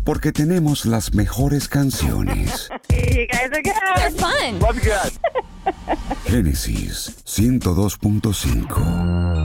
porque tenemos las mejores canciones. You guys are good. They're fun. Love you guys. Génesis 102.5.